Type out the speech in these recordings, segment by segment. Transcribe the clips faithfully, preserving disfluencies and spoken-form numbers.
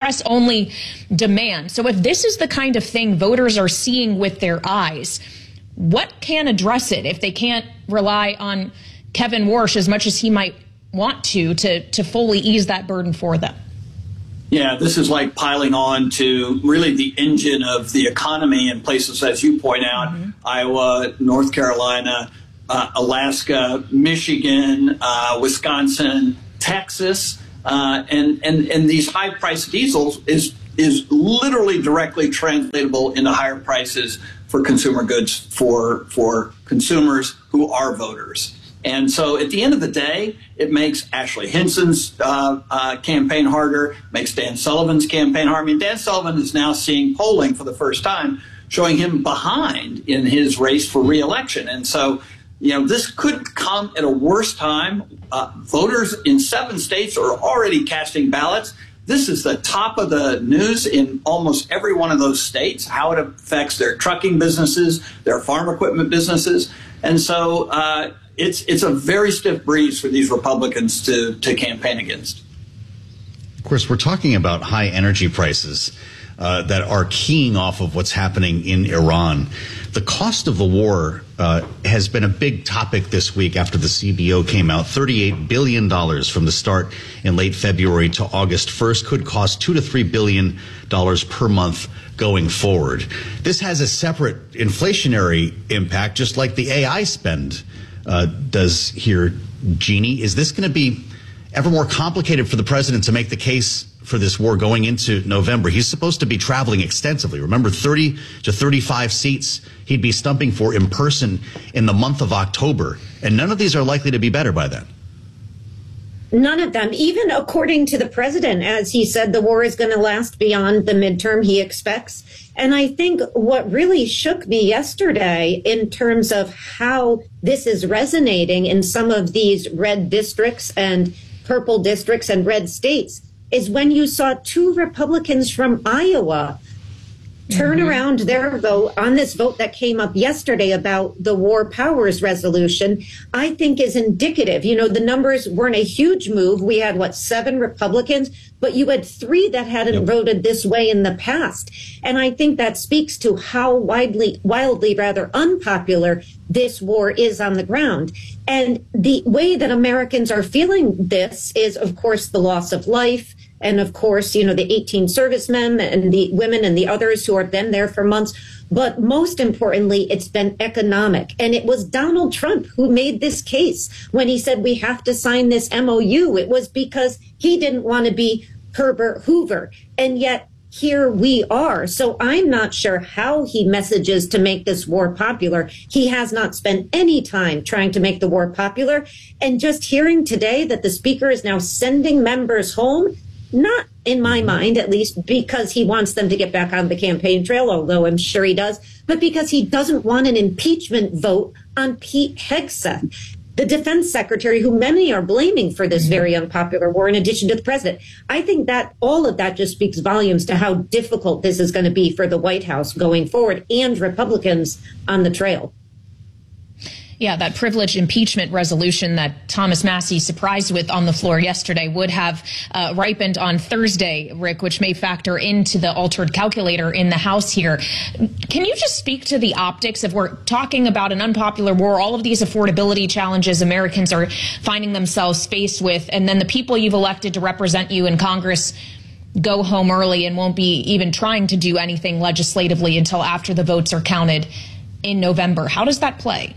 press only demand. So if this is the kind of thing voters are seeing with their eyes, what can address it if they can't rely on Kevin Warsh as much as he might want to, to, to fully ease that burden for them? Yeah, this is like piling on to really the engine of the economy in places, as you point out, mm-hmm. Iowa, North Carolina, uh, Alaska, Michigan, uh, Wisconsin, Texas, uh, and, and, and these high-priced diesels is is literally directly translatable into higher prices for consumer goods for for consumers who are voters. And so at the end of the day, it makes Ashley Hinson's uh, uh, campaign harder, makes Dan Sullivan's campaign harder. I mean, Dan Sullivan is now seeing polling for the first time showing him behind in his race for re-election. And so, you know, this could come at a worse time. Uh, voters in seven states are already casting ballots. This is the top of the news in almost every one of those states, how it affects their trucking businesses, their farm equipment businesses. And so uh, it's it's a very stiff breeze for these Republicans to, to campaign against. Of course, we're talking about high energy prices uh, that are keying off of what's happening in Iran. The cost of the war uh, has been a big topic this week after the C B O came out. thirty-eight billion dollars from the start in late February to August first could cost two to three billion dollars per month going forward. This has a separate inflationary impact, just like the A I spend uh, does here. Jeannie, is this going to be ever more complicated for the president to make the case for this war going into November? He's supposed to be traveling extensively. Remember, thirty to thirty-five seats he'd be stumping for in person in the month of October. And none of these are likely to be better by then. None of them, even according to the president, as he said, the war is going to last beyond the midterm he expects. And I think what really shook me yesterday in terms of how this is resonating in some of these red districts and purple districts and red states is when you saw two Republicans from Iowa turn mm-hmm. around their vote on this vote that came up yesterday about the War Powers Resolution, I think is indicative. You know, the numbers weren't a huge move. We had, what, seven Republicans, but you had three that hadn't yep. voted this way in the past. And I think that speaks to how widely, wildly, rather unpopular this war is on the ground. And the way that Americans are feeling this is, of course, the loss of life. And of course, you know, the eighteen servicemen and the women and the others who have been there for months. But most importantly, it's been economic. And it was Donald Trump who made this case when he said we have to sign this M O U. It was because he didn't want to be Herbert Hoover. And yet here we are. So I'm not sure how he messages to make this war popular. He has not spent any time trying to make the war popular. And just hearing today that the speaker is now sending members home, not in my mind, at least, because he wants them to get back on the campaign trail, although I'm sure he does, but because he doesn't want an impeachment vote on Pete Hegseth, the defense secretary, who many are blaming for this very unpopular war, in addition to the president. I think that all of that just speaks volumes to how difficult this is going to be for the White House going forward and Republicans on the trail. Yeah, that privileged impeachment resolution that Thomas Massie surprised with on the floor yesterday would have uh, ripened on Thursday, Rick, which may factor into the altered calculator in the House here. Can you just speak to the optics if we're talking about an unpopular war, all of these affordability challenges Americans are finding themselves faced with, and then the people you've elected to represent you in Congress go home early and won't be even trying to do anything legislatively until after the votes are counted in November? How does that play?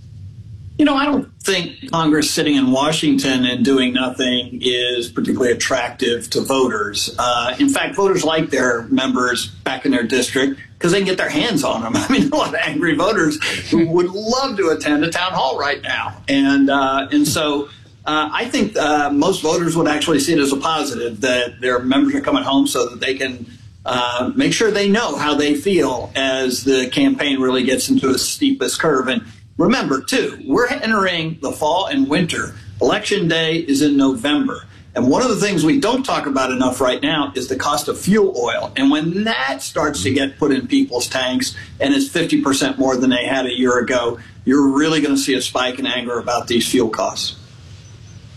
You know, I don't think Congress sitting in Washington and doing nothing is particularly attractive to voters. Uh, in fact, voters like their members back in their district because they can get their hands on them. I mean, a lot of angry voters who would love to attend a town hall right now. And uh, and so uh, I think uh, most voters would actually see it as a positive that their members are coming home so that they can uh, make sure they know how they feel as the campaign really gets into its steepest curve. And remember, too, we're entering the fall and winter. Election day is in November. And one of the things we don't talk about enough right now is the cost of fuel oil. And when that starts to get put in people's tanks and it's fifty percent more than they had a year ago, you're really going to see a spike in anger about these fuel costs.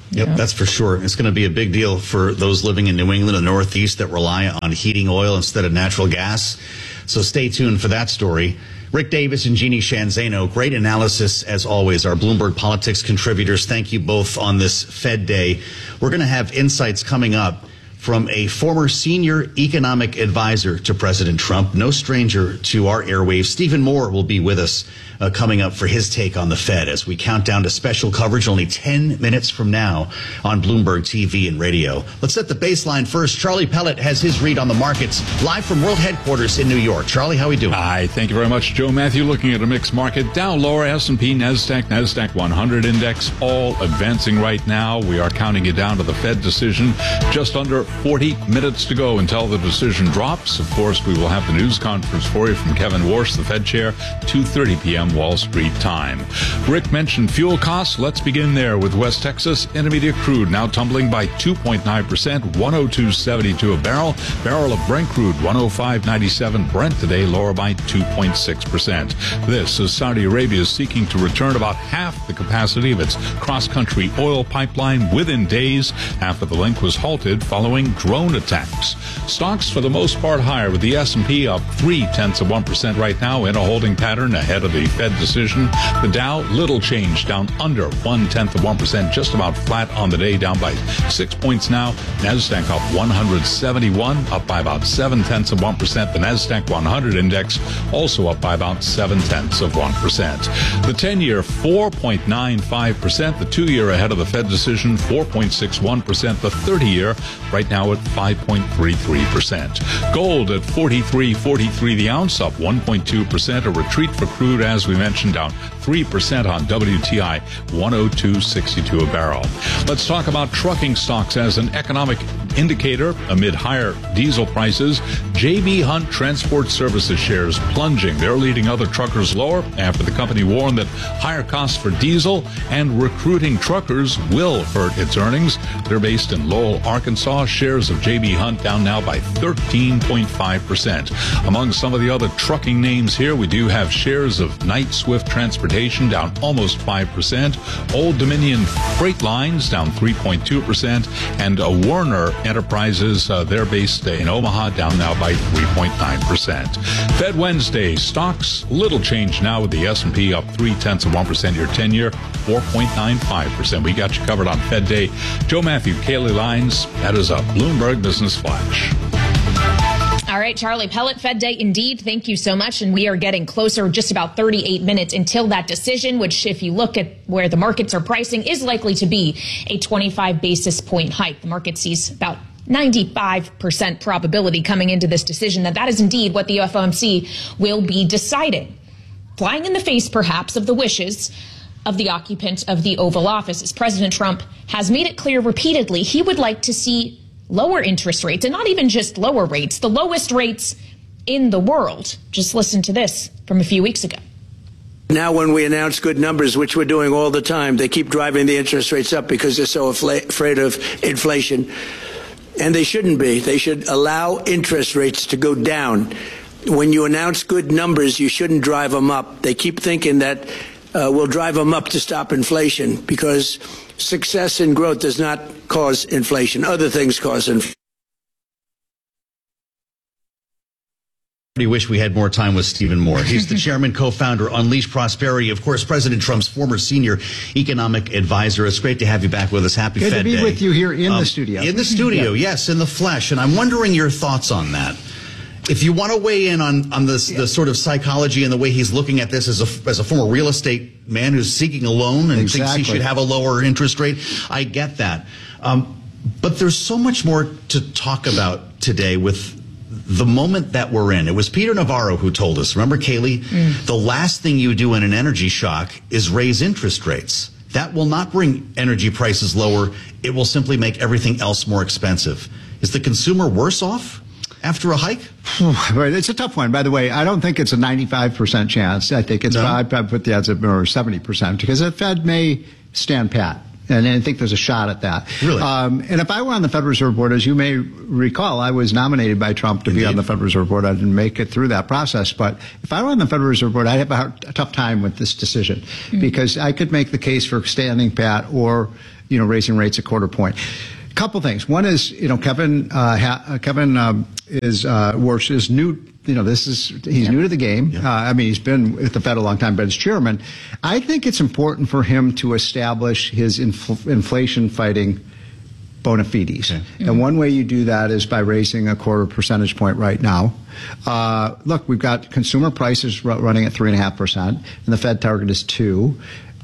Yep, yeah. That's for sure. It's going to be a big deal for those living in New England and the Northeast that rely on heating oil instead of natural gas. So stay tuned for that story. Rick Davis and Jeannie Shanzano, great analysis as always. Our Bloomberg Politics contributors, thank you both on this Fed Day. We're going to have insights coming up from a former senior economic advisor to President Trump, no stranger to our airwaves. Stephen Moore will be with us uh, coming up for his take on the Fed as we count down to special coverage only ten minutes from now on Bloomberg T V and radio. Let's set the baseline first. Charlie Pellet has his read on the markets live from World Headquarters in New York. Charlie, how are we doing? Hi, thank you very much, Joe Matthew. Looking at a mixed market. Dow lower, S and P, NASDAQ, NASDAQ one hundred index all advancing right now. We are counting it down to the Fed decision. Just under forty minutes to go until the decision drops. Of course, we will have the news conference for you from Kevin Warsh, the Fed chair, two thirty p.m. Wall Street time. Rick mentioned fuel costs. Let's begin there with West Texas Intermediate crude now tumbling by two point nine percent, one oh two seventy-two a barrel. Barrel of Brent crude, one oh five ninety-seven. Brent today lower by two point six percent. This as Saudi Arabia is seeking to return about half the capacity of its cross-country oil pipeline within days after the link was halted following drone attacks. Stocks for the most part higher, with the S and P up three tenths of one percent right now in a holding pattern ahead of the Fed decision. The Dow little change, down under one tenth of one percent, just about flat on the day, down by six points now. Nasdaq up one hundred seventy-one, up by about seven tenths of one percent. The Nasdaq one hundred index also up by about seven tenths of one percent. The ten-year four point nine five percent. The two-year ahead of the Fed decision four point six one percent. The thirty-year right now at five point three three percent. Gold at forty-three forty-three the ounce, up one point two percent. A retreat for crude, as we mentioned, down three percent on W T I, one oh two sixty-two a barrel. Let's talk about trucking stocks as an economic indicator amid higher diesel prices. J B. Hunt Transport Services shares plunging. They're leading other truckers lower after the company warned that higher costs for diesel and recruiting truckers will hurt its earnings. They're based in Lowell, Arkansas. Shares of J B. Hunt down now by thirteen point five percent. Among some of the other trucking names here, we do have shares of Knight Swift Transportation down almost five percent. Old Dominion Freight Lines down three point two percent. And a Werner Enterprises, uh, they're based in Omaha, down now by three point nine percent. Fed Wednesday, stocks little change now with the S and P up three tenths of one percent. Your ten-year four point nine five percent. We got you covered on Fed Day. Joe Matthew, Kaylee Lines, that is a Bloomberg Business Flash. All right, Charlie Pellet, Fed Day indeed. Thank you so much. And we are getting closer, just about thirty-eight minutes until that decision, which, if you look at where the markets are pricing, is likely to be a twenty-five basis point hike. The market sees about ninety-five percent probability coming into this decision that that is indeed what the F O M C will be deciding. Flying in the face, perhaps, of the wishes of the occupant of the Oval Office, as President Trump has made it clear repeatedly he would like to see lower interest rates, and not even just lower rates, the lowest rates in the world. Just listen to this from a few weeks ago. Now, when we announce good numbers, which we're doing all the time, they keep driving the interest rates up because they're so afla- afraid of inflation. And they shouldn't be. They should allow interest rates to go down. When you announce good numbers, you shouldn't drive them up. They keep thinking that uh, we'll drive them up to stop inflation, because success and growth does not cause inflation. Other things cause inflation. I wish we had more time with Stephen Moore. He's the chairman, co-founder, Unleash Prosperity. Of course, President Trump's former senior economic advisor. It's great to have you back with us. Happy Good Fed Day. Good to be with you here in um, the studio. In the studio, yeah. Yes, in the flesh. And I'm wondering your thoughts on that. If you want to weigh in on, on this, yeah. the sort of psychology and the way he's looking at this as a, as a former real estate man who's seeking a loan and exactly. thinks he should have a lower interest rate, I get that. Um, but there's so much more to talk about today with the moment that we're in. It was Peter Navarro who told us, remember, Kaylee, mm. the last thing you do in an energy shock is raise interest rates. That will not bring energy prices lower. It will simply make everything else more expensive. Is the consumer worse off after a hike? It's a tough one. By the way, I don't think it's a ninety-five percent chance. I think it's, no? I'd put the odds at more seventy percent, because the Fed may stand pat. And I think there's a shot at that. Really? Um, and if I were on the Federal Reserve Board, as you may recall, I was nominated by Trump to Indeed. be on the Federal Reserve Board. I didn't make it through that process. But if I were on the Federal Reserve Board, I'd have a, hard, a tough time with this decision, mm-hmm. because I could make the case for standing pat or you know, raising rates a quarter point. A couple things. One is, you know, Kevin uh, ha- Kevin um, is uh, Warsh is new. You know, this is he's yeah. new to the game. Yeah. Uh, I mean, he's been with the Fed a long time, but as chairman, I think it's important for him to establish his infl- inflation fighting bona fides. Okay. Mm-hmm. And one way you do that is by raising a quarter percentage point right now. Uh, look, we've got consumer prices r- running at three and a half percent, and the Fed target is two.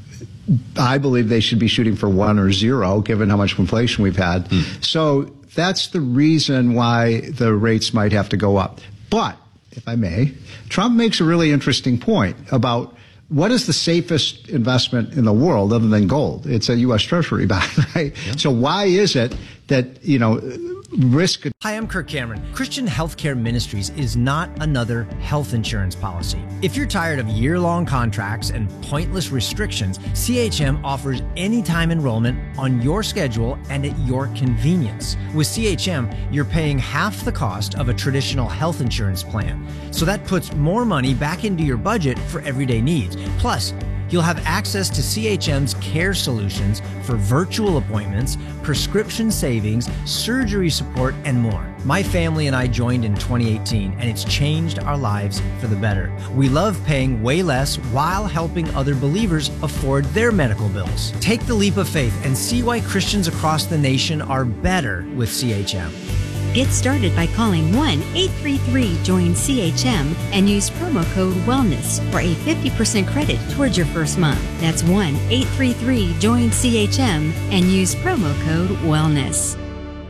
I believe they should be shooting for one or zero, given how much inflation we've had. Mm. So that's the reason why the rates might have to go up. But, if I may, Trump makes a really interesting point about what is the safest investment in the world other than gold? It's a U S Treasury bond, right? Yeah. So why is it that, you know, risk... Hi, I'm Kirk Cameron. Christian Healthcare Ministries is not another health insurance policy. If you're tired of year-long contracts and pointless restrictions, C H M offers anytime enrollment on your schedule and at your convenience. With C H M, you're paying half the cost of a traditional health insurance plan. So that puts more money back into your budget for everyday needs. Plus, you'll have access to C H M's care solutions for virtual appointments, prescription savings, surgery support, and more. My family and I joined in twenty eighteen, and it's changed our lives for the better. We love paying way less while helping other believers afford their medical bills. Take the leap of faith and see why Christians across the nation are better with C H M. Get started by calling one eight three three join C H M and use promo code WELLNESS for a fifty percent credit towards your first month. That's one eight three three join C H M and use promo code WELLNESS.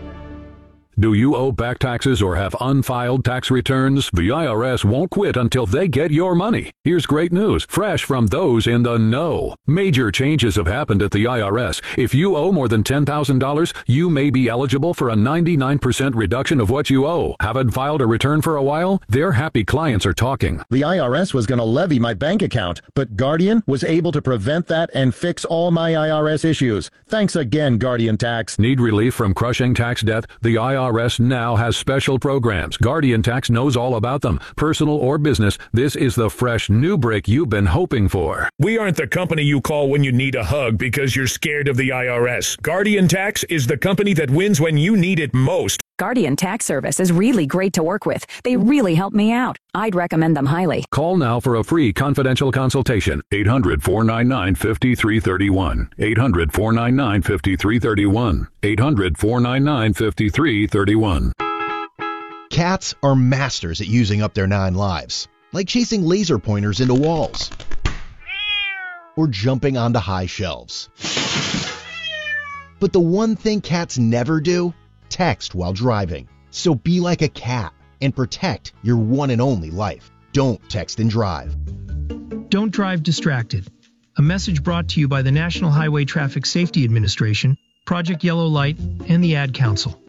Do you owe back taxes or have unfiled tax returns? The I R S won't quit until they get your money. Here's great news, fresh from those in the know. Major changes have happened at the I R S. If you owe more than ten thousand dollars, you may be eligible for a ninety-nine percent reduction of what you owe. Haven't filed a return for a while? Their happy clients are talking. The I R S was going to levy my bank account, but Guardian was able to prevent that and fix all my I R S issues. Thanks again, Guardian Tax. Need relief from crushing tax debt? The I R S I R S now has special programs. Guardian Tax knows all about them. Personal or business, this is the fresh new break you've been hoping for. We aren't the company you call when you need a hug because you're scared of the I R S. Guardian Tax is the company that wins when you need it most. Guardian Tax Service is really great to work with. They really help me out. I'd recommend them highly. Call now for a free confidential consultation. eight hundred, four nine nine, five three three one. eight hundred, four nine nine, five three three one. eight hundred, four nine nine, five three three one. Cats are masters at using up their nine lives, like chasing laser pointers into walls or jumping onto high shelves. But the one thing cats never do? Text while driving. So be like a cat and protect your one and only life. Don't text and drive. Don't drive distracted. A message brought to you by the National Highway Traffic Safety Administration, Project Yellow Light, and the Ad Council.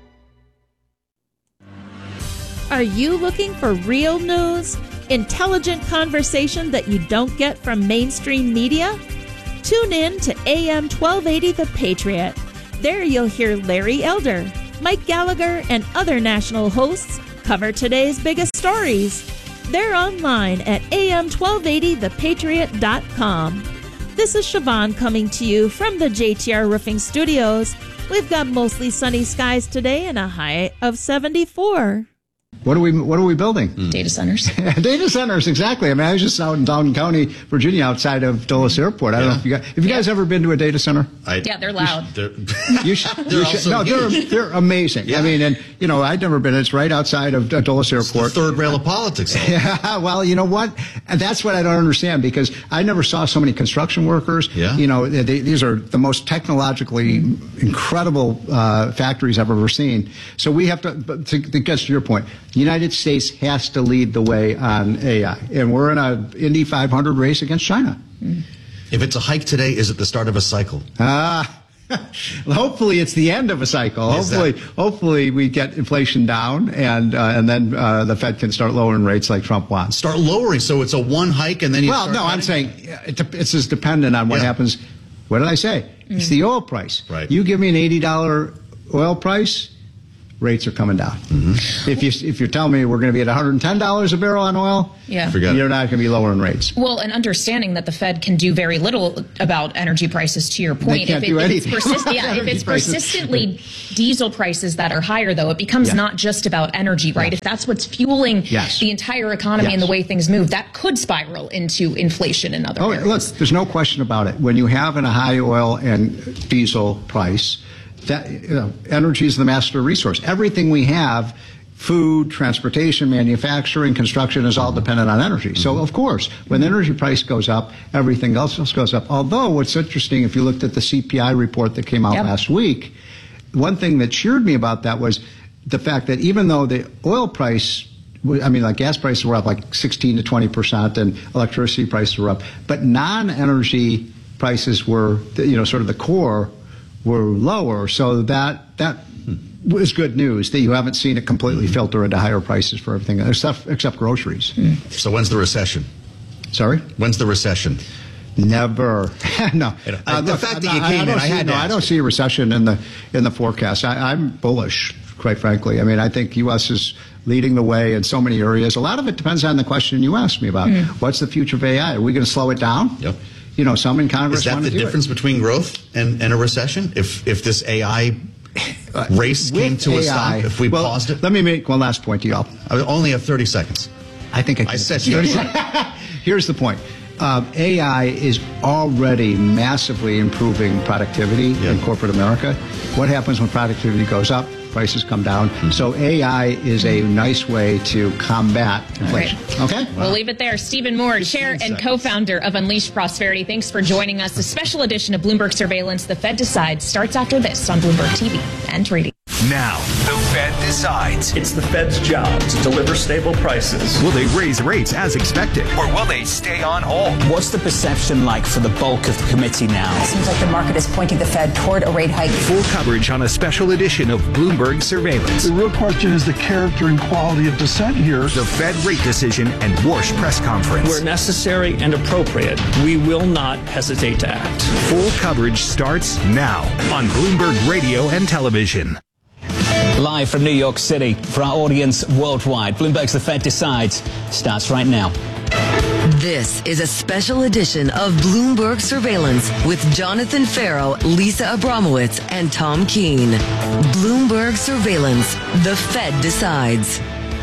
Are you looking for real news? Intelligent conversation that you don't get from mainstream media? Tune in to A M twelve eighty The Patriot. There you'll hear Larry Elder, Mike Gallagher, and other national hosts cover today's biggest stories. They're online at A M twelve eighty the patriot dot com. This is Siobhan coming to you from the J T R Roofing Studios. We've got mostly sunny skies today and a high of seventy-four. What are we What are we building? Mm. Data centers. Data centers, exactly. I mean, I was just out in Downton County, Virginia, outside of Dulles Airport. I don't yeah. know if you guys, have you guys yeah. ever been to a data center? I, yeah, they're loud. You should. You should, they're you should no, they're they're amazing. Yeah. I mean, and you know, I'd never been. It's right outside of Dulles Airport. It's the third rail of politics. Yeah. Well, you know what? And that's what I don't understand, because I never saw so many construction workers. Yeah. You know, they, these are the most technologically mm. incredible uh, factories I've ever seen. So we have to. To, to get to your point, the United States has to lead the way on A I, and we're in a Indy five hundred race against China. If it's a hike today, is it the start of a cycle? Ah, hopefully it's the end of a cycle. Is hopefully, that? hopefully we get inflation down, and uh, and then uh, the Fed can start lowering rates like Trump wants. Start lowering, so it's a one hike, and then you. Well, start no, cutting? I'm saying it, it's just dependent on what yeah. happens. What did I say? Mm. It's the oil price. Right. You give me an eighty dollar oil price, rates are coming down. Mm-hmm. If you if you're telling me we're going to be at one hundred ten dollars a barrel on oil, yeah. Forget you're it. not going to be lowering rates. Well, and understanding that the Fed can do very little about energy prices, to your point. They can't if, do it, if, it's anything. yeah, if it's persistently diesel prices that are higher, though, it becomes yeah. not just about energy, right? Yeah. If that's what's fueling yes. the entire economy yes. and the way things move, that could spiral into inflation in other oh, areas. Look, there's no question about it. When you have a high oil and diesel price, that you know, energy is the master resource. Everything we have, food, transportation, manufacturing, construction, is all dependent on energy. So, of course, when the energy price goes up, everything else goes up. Although, what's interesting, if you looked at the C P I report that came out yep. last week, one thing that cheered me about that was the fact that even though the oil price, I mean, like gas prices were up like sixteen to twenty percent and electricity prices were up, but non-energy prices were, you know, sort of the core were lower. So that that was good news that you haven't seen it completely mm-hmm. filter into higher prices for everything except, except groceries. Mm. So when's the recession? Sorry? When's the recession? Never. no. Uh, the look, fact I, that you I, came I in, don't I see, had no, to I don't see a recession in the in the forecast. I, I'm bullish, quite frankly. I mean, I think U S is leading the way in so many areas. A lot of it depends on the question you asked me about. Mm. What's the future of A I? Are we going to slow it down? Yep. You know, some in Congress Is that want the to do difference it. between growth and, and a recession? If if this A I race came to a stop, if we well, paused it? Let me make one last point to y'all. I only have thirty seconds. I think I, can I said thirty seconds. Here's the point. Um, A I is already massively improving productivity yeah. in corporate America. What happens when productivity goes up? Prices come down. Mm-hmm. So A I is a nice way to combat inflation. Right. Okay? Wow. We'll leave it there. Stephen Moore, chair and co-founder of Unleash Prosperity. Thanks for joining us. A special edition of Bloomberg Surveillance, The Fed Decides, starts after this on Bloomberg T V and radio. Now, the Fed decides. It's the Fed's job to deliver stable prices. Will they raise rates as expected? Or will they stay on hold? What's the perception like for the bulk of the committee now? It seems like the market is pointing the Fed toward a rate hike. Full coverage on a special edition of Bloomberg Surveillance. The real question is the character and quality of dissent here. The Fed rate decision and Warsh press conference. Where necessary and appropriate, we will not hesitate to act. Full coverage starts now on Bloomberg Radio and Television. Live from New York City for our audience worldwide, Bloomberg's The Fed Decides starts right now. This is a special edition of Bloomberg Surveillance with Jonathan Farrow, Lisa Abramowitz, and Tom Keene. Bloomberg Surveillance, The Fed Decides.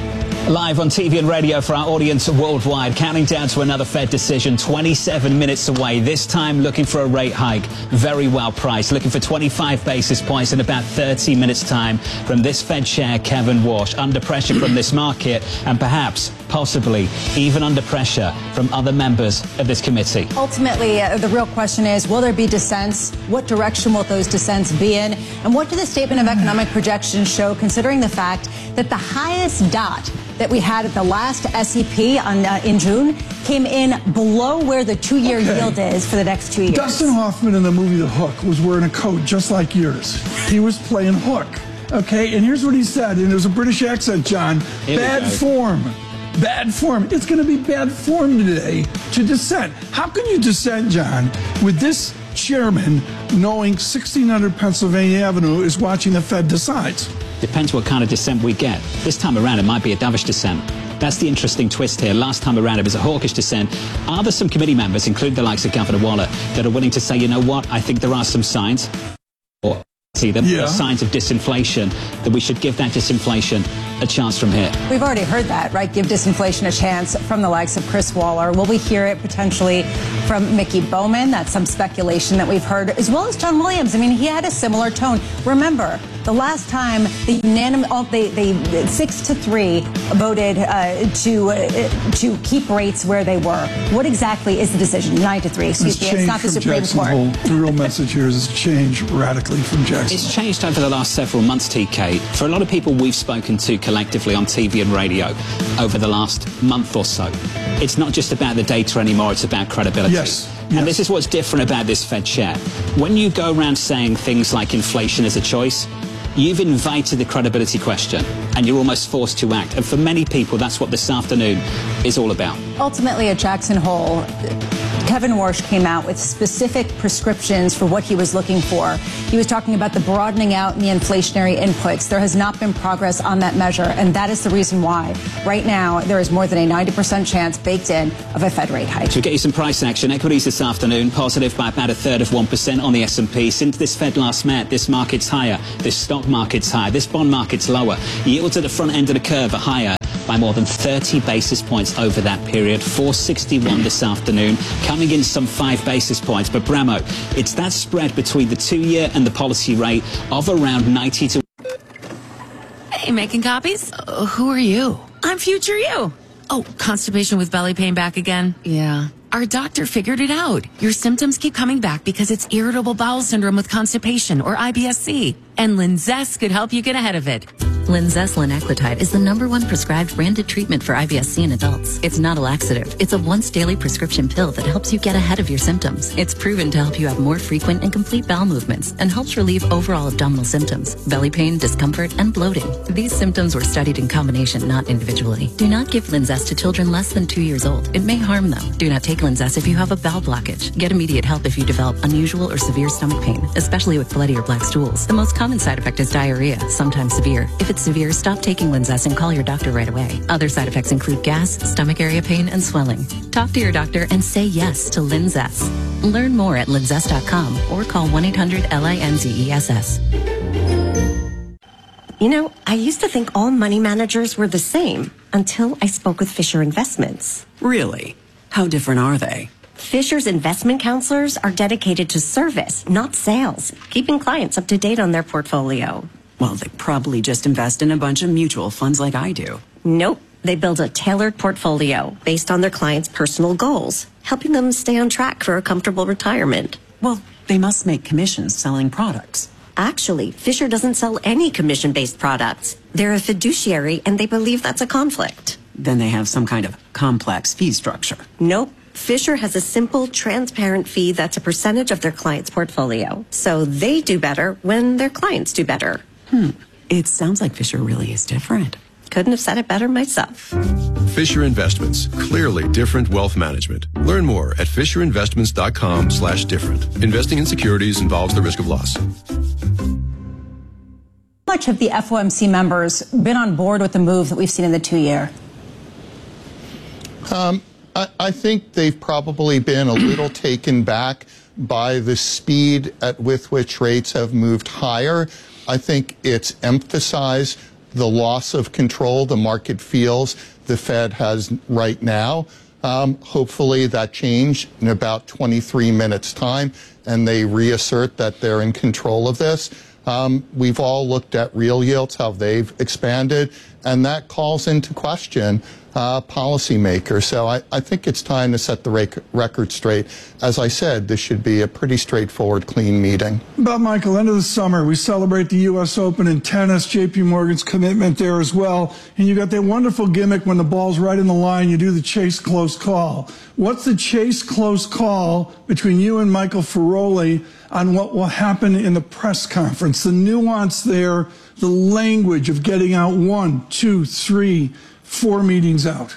Live on T V and radio for our audience worldwide, counting down to another Fed decision, twenty-seven minutes away. This time looking for a rate hike, very well priced, looking for twenty-five basis points in about thirty minutes time from this Fed chair, Kevin Warsh, under pressure from this market and perhaps, possibly, even under pressure from other members of this committee. Ultimately, uh, the real question is, will there be dissents? What direction will those dissents be in? And what do the Statement of Economic Projections show, considering the fact that the highest dot that we had at the last S E P on, uh, in June came in below where the two-year okay. yield is for the next two years. Dustin Hoffman in the movie The Hook was wearing a coat just like yours. He was playing Hook, okay? And here's what he said, and it was a British accent, John. Here bad form. Bad form. It's going to be bad form today to dissent. How can you dissent, John, with this chairman knowing sixteen hundred Pennsylvania Avenue is watching the Fed Decides? Depends what kind of dissent we get. This time around, it might be a dovish dissent. That's the interesting twist here. Last time around, it was a hawkish dissent. Are there some committee members, including the likes of Governor Waller, that are willing to say, you know what, I think there are some signs, or see that yeah. there are signs of disinflation, that we should give that disinflation a chance from here? We've already heard that, right? Give disinflation a chance from the likes of Chris Waller. Will we hear it potentially from Mickey Bowman? That's some speculation that we've heard, as well as John Williams. I mean, he had a similar tone. Remember, the last time the unanimous, oh, they, they six to three voted uh, to uh, to keep rates where they were. What exactly is the decision? Nine to three. Excuse me. It's not the Supreme Court. The real message here is it's changed radically from Jackson. It's changed over the last several months, T K. For a lot of people we've spoken to collectively on T V and radio over the last month or so, it's not just about the data anymore, it's about credibility. Yes. And yes. This is what's different about this Fed chair. When you go around saying things like inflation is a choice, you've invited the credibility question and you're almost forced to act. And for many people, that's what this afternoon is all about. Ultimately, at Jackson Hole, Kevin Warsh came out with specific prescriptions for what he was looking for. He was talking about the broadening out in the inflationary inputs. There has not been progress on that measure, and that is the reason why right now there is more than a ninety percent chance baked in of a Fed rate hike. To get you some price action, equities this afternoon positive by about a third of one percent on the S and P. Since this Fed last met, this market's higher, this stock market's higher, this bond market's lower. Yields at the front end of the curve are higher by more than thirty basis points over that period. four sixty-one this afternoon, coming in some five basis points. But Bramo, it's that spread between the two-year and the policy rate of around ninety to... Hey, making copies? Uh, who are you? I'm future you. Oh, constipation with belly pain back again? Yeah. Our doctor figured it out. Your symptoms keep coming back because it's irritable bowel syndrome with constipation, or I B S C. And Linzess could help you get ahead of it. Linzess linaclotide is the number one prescribed branded treatment for I B S C in adults. It's not a laxative. It's a once daily prescription pill that helps you get ahead of your symptoms. It's proven to help you have more frequent and complete bowel movements and helps relieve overall abdominal symptoms, belly pain, discomfort, and bloating. These symptoms were studied in combination, not individually. Do not give Linzess to children less than two years old. It may harm them. Do not take Linzess if you have a bowel blockage. Get immediate help if you develop unusual or severe stomach pain, especially with bloody or black stools. The most common side effect is diarrhea, sometimes severe. If it's severe, stop taking Linzess and call your doctor right away. Other side effects include gas, stomach area pain, and swelling. Talk to your doctor and say yes to Linzess. Learn more at linzess dot com or call one eight hundred L I N Z E S S. You know, I used to think all money managers were the same until I spoke with Fisher Investments. Really? How different are they? Fisher's investment counselors are dedicated to service, not sales, keeping clients up to date on their portfolio. Well, they probably just invest in a bunch of mutual funds like I do. Nope. They build a tailored portfolio based on their clients' personal goals, helping them stay on track for a comfortable retirement. Well, they must make commissions selling products. Actually, Fisher doesn't sell any commission-based products. They're a fiduciary, and they believe that's a conflict. Then they have some kind of complex fee structure. Nope. Fisher has a simple, transparent fee that's a percentage of their client's portfolio. So they do better when their clients do better. Hmm. It sounds like Fisher really is different. Couldn't have said it better myself. Fisher Investments. Clearly different wealth management. Learn more at fisher investments dot com slash different. Investing in securities involves the risk of loss. How much have the F O M C members been on board with the move that we've seen in the two-year? Um, I, I think they've probably been a little taken back by the speed at with which rates have moved higher. I think it's emphasized the loss of control the market feels the Fed has right now. Um, hopefully that changed in about twenty-three minutes time and they reassert that they're in control of this. Um, we've all looked at real yields, how they've expanded, and that calls into question uh, policymakers. So I, I think it's time to set the rec record straight. As I said, this should be a pretty straightforward, clean meeting. Bob Michael, end of the summer, we celebrate the U S Open in tennis, J P Morgan's commitment there as well. And you got that wonderful gimmick when the ball's right in the line, you do the chase close call. What's the chase close call between you and Michael Ferroli on what will happen in the press conference? The nuance there, the language of getting out one, two, three, four meetings out.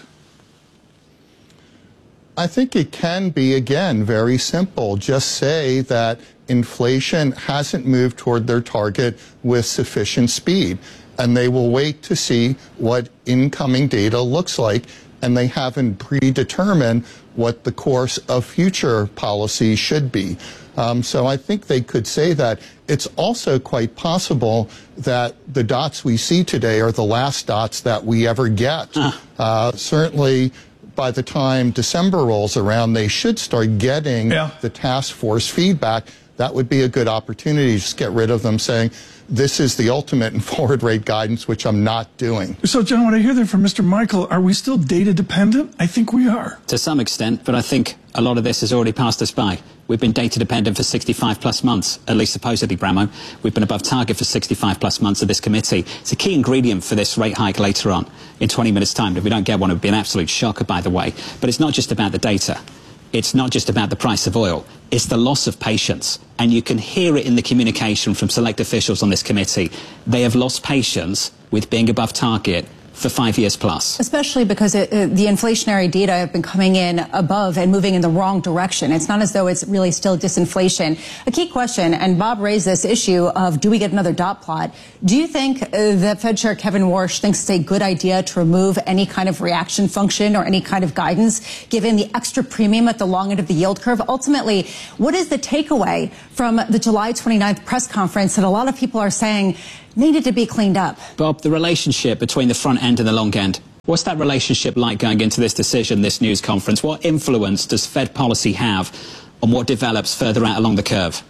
I think it can be, again, very simple. Just say that inflation hasn't moved toward their target with sufficient speed, and they will wait to see what incoming data looks like, and they haven't predetermined what the course of future policy should be. Um, so I think they could say that. It's also quite possible that the dots we see today are the last dots that we ever get. Huh. Uh, certainly, by the time December rolls around, they should start getting yeah. the task force feedback. That would be a good opportunity to just get rid of them saying, this is the ultimate in forward rate guidance, which I'm not doing. So, John, what I hear there from Mister Michael, are we still data dependent? I think we are. To some extent, but I think a lot of this has already passed us by. We've been data dependent for sixty-five plus months, at least supposedly, Bramo. We've been above target for sixty-five plus months of this committee. It's a key ingredient for this rate hike later on in twenty minutes' time. If we don't get one, it would be an absolute shocker, by the way. But it's not just about the data. It's not just about the price of oil. It's the loss of patience. And you can hear it in the communication from select officials on this committee. They have lost patience with being above target for five years plus. Especially because it, uh, the inflationary data have been coming in above and moving in the wrong direction. It's not as though it's really still disinflation. A key question, and Bob raised this issue of do we get another dot plot? Do you think uh, that Fed Chair Kevin Warsh thinks it's a good idea to remove any kind of reaction function or any kind of guidance, given the extra premium at the long end of the yield curve? Ultimately, what is the takeaway from the July twenty-ninth press conference that a lot of people are saying needed to be cleaned up? Bob, the relationship between the front end and the long end, what's that relationship like going into this decision, this news conference? What influence does Fed policy have on what develops further out along the curve?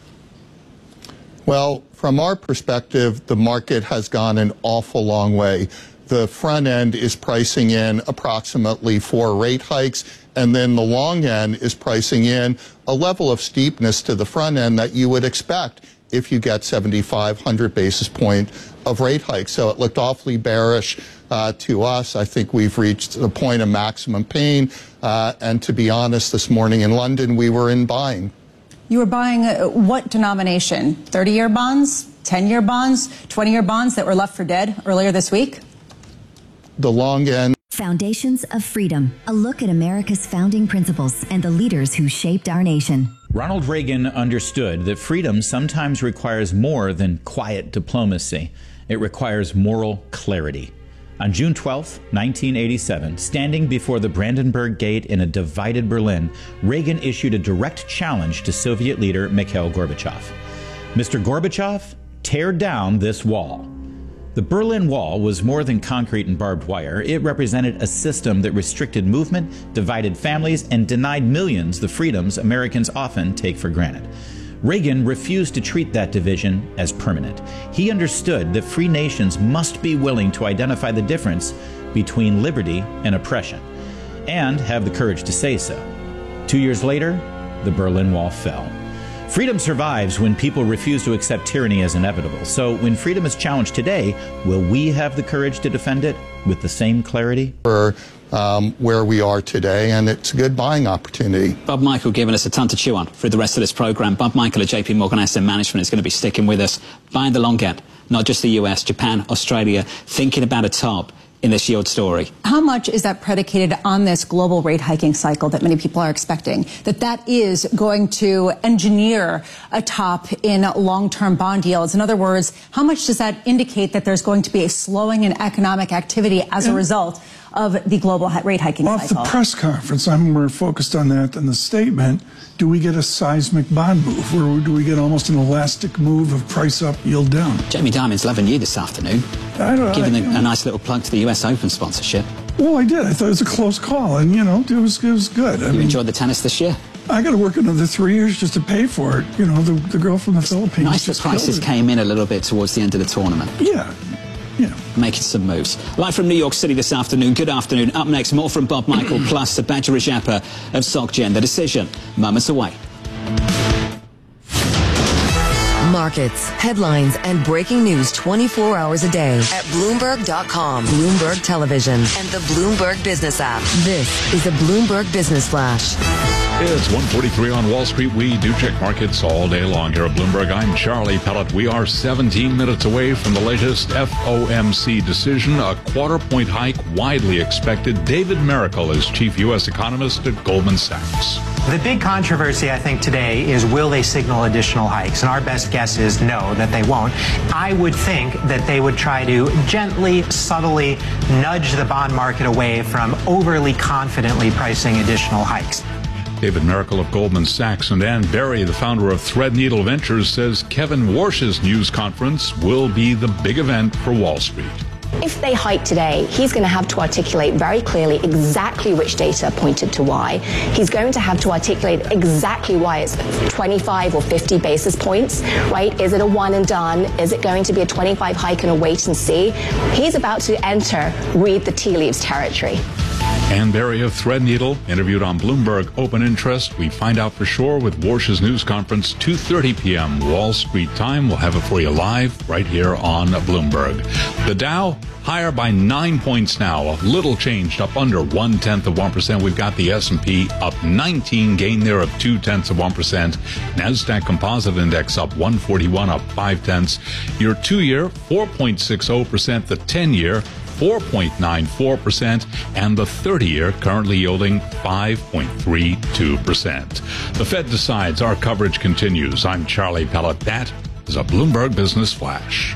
Well, from our perspective, the market has gone an awful long way. The front end is pricing in approximately four rate hikes, and then the long end is pricing in a level of steepness to the front end that you would expect if you get seventy-five hundred basis point of rate hikes. So it looked awfully bearish uh, to us. I think we've reached the point of maximum pain. Uh, and to be honest, this morning in London, we were in buying. You were buying uh, what denomination? thirty-year bonds, ten-year bonds, twenty-year bonds that were left for dead earlier this week? The long end. Foundations of Freedom, a look at America's founding principles and the leaders who shaped our nation. Ronald Reagan understood that freedom sometimes requires more than quiet diplomacy. It requires moral clarity. On June twelfth, nineteen eighty-seven, standing before the Brandenburg Gate in a divided Berlin, Reagan issued a direct challenge to Soviet leader Mikhail Gorbachev. Mister Gorbachev, tear down this wall. The Berlin Wall was more than concrete and barbed wire. It represented a system that restricted movement, divided families, and denied millions the freedoms Americans often take for granted. Reagan refused to treat that division as permanent. He understood that free nations must be willing to identify the difference between liberty and oppression, and have the courage to say so. Two years later, the Berlin Wall fell. Freedom survives when people refuse to accept tyranny as inevitable. So when freedom is challenged today, will we have the courage to defend it with the same clarity? For um, where we are today, and it's a good buying opportunity. Bob Michael giving us a ton to chew on through the rest of this program. Bob Michael at J P Morgan Asset Management is going to be sticking with us, buying the long end, not just the U S, Japan, Australia, thinking about a top in this yield story. How much is that predicated on this global rate hiking cycle that many people are expecting? That that is going to engineer a top in long-term bond yields? In other words, how much does that indicate that there's going to be a slowing in economic activity as a result of the global rate hiking Off cycle? Off the press conference, I'm more focused on that than the statement. Do we get a seismic bond move, or do we get almost an elastic move of price up, yield down? Jamie Dimon's loving you this afternoon, I don't, giving I, a, a nice little plug to the U S Open sponsorship. Well, I did. I thought it was a close call, and, you know, it was, it was good. I You mean, enjoyed the tennis this year? I got to work another three years just to pay for it. You know, the, the girl from the Philippines. Nice that prices came in a little bit towards the end of the tournament. Yeah. Yeah. Making some moves. Live from New York City this afternoon. Good afternoon. Up next, more from Bob Michael plus Sabadra Rajappa of SocGen. The decision, moments away. Markets, headlines, and breaking news twenty-four hours a day at Bloomberg dot com, Bloomberg Television, and the Bloomberg Business app. This is a Bloomberg Business Flash. It's one forty-three on Wall Street. We do check markets all day long here at Bloomberg. I'm Charlie Pellet. We are seventeen minutes away from the latest F O M C decision, a quarter point hike widely expected. David Mericle is chief U S economist at Goldman Sachs. The big controversy, I think, today is will they signal additional hikes? And our best guess is no, that they won't. I would think that they would try to gently, subtly nudge the bond market away from overly confidently pricing additional hikes. David Mericle of Goldman Sachs. And Ann Berry, the founder of Threadneedle Ventures, says Kevin Warsh's news conference will be the big event for Wall Street. If they hike today, he's going to have to articulate very clearly exactly which data pointed to why. He's going to have to articulate exactly why it's twenty-five or fifty basis points, right? Is it a one and done? Is it going to be a twenty-five hike and a wait and see? He's about to enter read the tea leaves territory. Ann Berry of Threadneedle, interviewed on Bloomberg Open Interest. We find out for sure with Warsh's news conference, two thirty p.m. Wall Street time. We'll have it for you live right here on Bloomberg. The Dow higher by nine points now, a little changed, up under one-tenth of one percent. We've got the S and P up nineteen, gain there of two-tenths of one percent. NASDAQ Composite Index up one forty-one, up five-tenths. Your two-year, four point six zero percent. The ten-year, four point nine four percent, and the thirty-year currently yielding five point three two percent. The Fed decides. Our coverage continues. I'm Charlie Pellet. That is a Bloomberg Business Flash.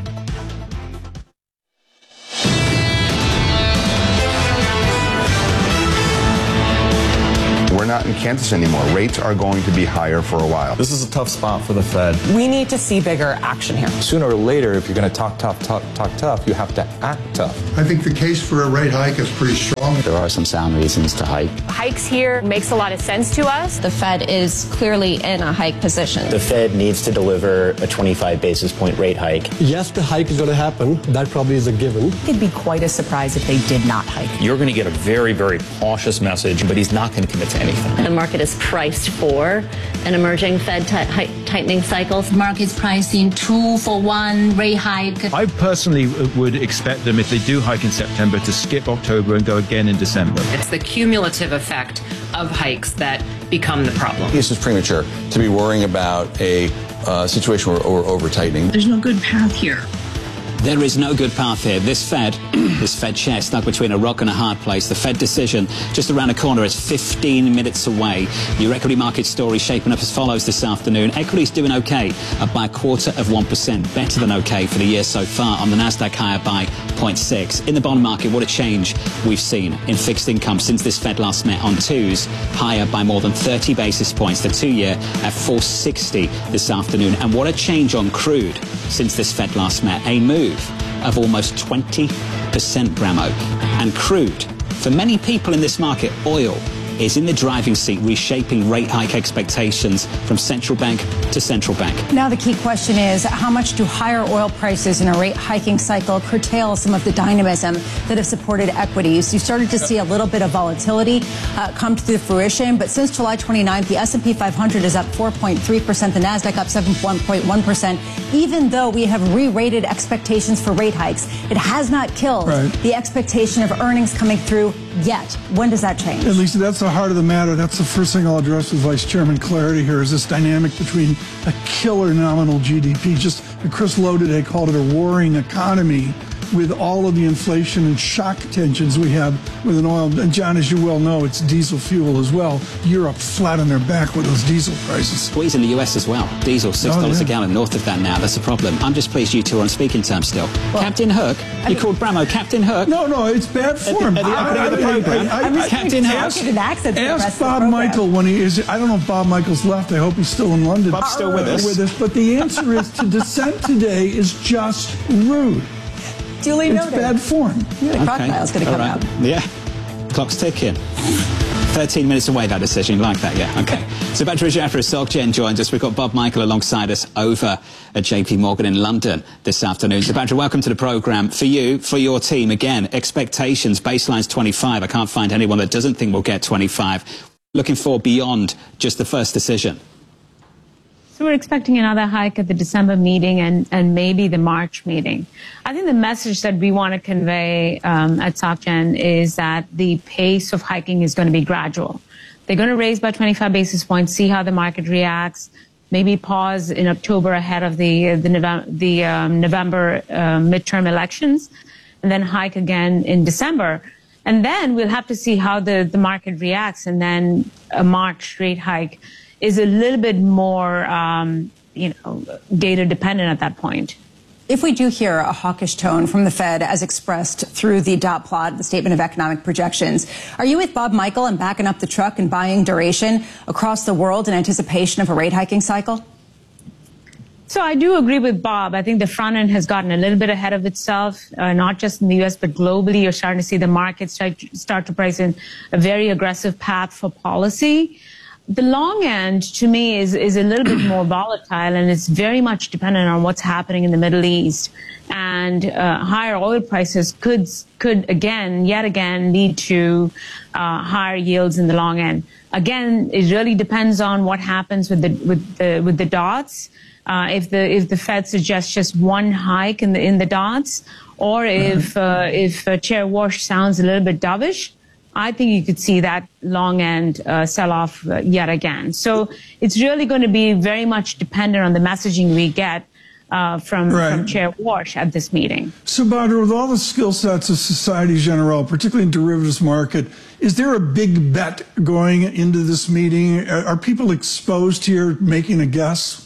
We're not in Kansas anymore. Rates are going to be higher for a while. This is a tough spot for the Fed. We need to see bigger action here. Sooner or later, if you're going to talk tough, talk, talk tough, you have to act tough. I think the case for a rate hike is pretty strong. There are some sound reasons to hike. Hikes here makes a lot of sense to us. The Fed is clearly in a hike position. The Fed needs to deliver a twenty-five basis point rate hike. Yes, the hike is going to happen. That probably is a given. It'd be quite a surprise if they did not hike. You're going to get a very, very cautious message, but he's not going to commit to anything. The market is priced for an emerging Fed t- tightening cycle. The market's pricing two for one rate hike. I personally would expect them, if they do hike in September, to skip October and go again in December. It's the cumulative effect of hikes that become the problem. This is premature to be worrying about a uh, situation where we're over-tightening. There's no good path here. There is no good path here. This Fed, this Fed chair stuck between a rock and a hard place. The Fed decision just around the corner is fifteen minutes away. Your equity market story shaping up as follows this afternoon. Equities doing okay, up by a quarter of one percent, better than okay for the year so far. On the Nasdaq, higher by zero point six. In the bond market, what a change we've seen in fixed income since this Fed last met on twos, higher by more than thirty basis points. The two-year at four sixty this afternoon. And what a change on crude since this Fed last met. A move of almost twenty percent, Bramo. And crude, for many people in this market, oil is in the driving seat, reshaping rate hike expectations from central bank to central bank. Now the key question is, how much do higher oil prices in a rate hiking cycle curtail some of the dynamism that have supported equities? You started to see a little bit of volatility uh, come to fruition, but since July twenty-ninth, the S and P five hundred is up four point three percent, the Nasdaq up seven point one percent. Even though we have re-rated expectations for rate hikes, it has not killed right. the expectation of earnings coming through yet. When does that change? At least that's the heart of the matter. That's the first thing I'll address with Vice Chairman Clarity here, is this dynamic between a killer nominal G D P, just Chris Lowe today called it a roaring economy, with all of the inflation and shock tensions we have with an oil. And John, as you well know, it's diesel fuel as well. Europe flat on their back with those diesel prices. Squeeze in the U S as well. Diesel, six dollars oh, yeah. a gallon, north of that now. That's a problem. I'm just pleased you two are on speaking terms still. Well, Captain Hook, I you mean, called Bramo Captain Hook. No, no, it's bad form. At the, at the opening of the program, I, I, I, I, Captain Hook. Ask, ask Bob Michael when he is, I don't know if Bob Michael's left. I hope he's still in London. Bob's still with us. With us. But the answer is to dissent today is just rude. Duly it's noted. bad form. Yeah, the crocodile's going to come right. out. Yeah. Clock's ticking. thirteen minutes away, that decision. You like that, yeah? Okay. So Badri Jaffar of SocGen joins us. We've got Bob Michael alongside us over at J P Morgan in London this afternoon. So Badri, welcome to the programme. For you, for your team, again, expectations, baseline's twenty-five. I can't find anyone that doesn't think we'll get twenty-five. Looking for beyond just the first decision. So we're expecting another hike at the December meeting and, and maybe the March meeting. I think the message that we want to convey um, at SocGen is that the pace of hiking is going to be gradual. They're going to raise by twenty-five basis points, see how the market reacts, maybe pause in October ahead of the, the, November, the um, November uh, midterm elections, and then hike again in December. And then we'll have to see how the, the market reacts, and then a March rate hike is a little bit more, um, you know, data dependent at that point. If we do hear a hawkish tone from the Fed as expressed through the dot plot, the statement of economic projections, are you with Bob Michael and backing up the truck and buying duration across the world in anticipation of a rate hiking cycle? So I do agree with Bob. I think the front end has gotten a little bit ahead of itself, uh, not just in the U S, but globally. You're starting to see the markets start, start to price in a very aggressive path for policy. The long end, to me, is, is a little bit more volatile, and it's very much dependent on what's happening in the Middle East. And uh, higher oil prices could, could again, yet again, lead to uh, higher yields in the long end. Again, it really depends on what happens with the, with the, with the dots. Uh, if the, if the Fed suggests just one hike in the, in the dots, or if, uh, if uh, Chair Warsh sounds a little bit dovish, I think you could see that long end uh, sell off uh, yet again. So it's really going to be very much dependent on the messaging we get. uh, from, Right. from Chair Warsh at this meeting. So, Badr, with all the skill sets of Societe Generale, particularly in derivatives market, is there a big bet going into this meeting? Are, are people exposed here making a guess?